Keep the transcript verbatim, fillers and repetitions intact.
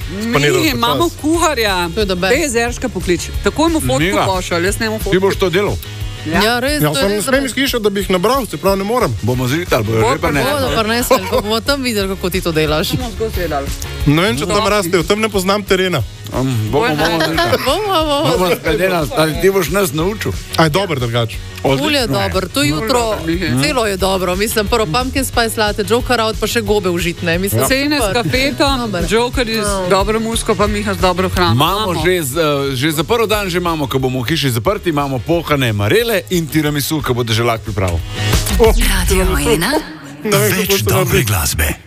Mi imamo kuharja, bezerška poklič. Takoj mu fotko pošalj, jaz ne mu fotko. Ti boš to delal? Ja, ja res. Ja, sem ne smem iz hiše, da bi jih nabral, se pravi ne morem. Bomo zritali, bojo že pa ne. Bomo prinesli, pa bomo tam videli, kako ti to delaš. Bomo skozi vedali. Ne vem, če tam raste, tam ne poznam terena. Um, bomo, bomo zritali. Bomo, bomo. Bomo skaldena, ali ti boš nas naučil. Aj, dober drugač. Ful je dober, to jutro, celo je dobro. Mislim, prvo pumpkin spice latte, joker out, pa še gobe užitne. Cene s kafetom, joker z dobro musko, pa Miha z dobro hrano. Imamo že, že za prvi dan, že imamo, ko bomo v hiši zaprti, imamo pohane marele in tiramisu, ko bo deželak pripravil. Radio ena, več dobre glasbe.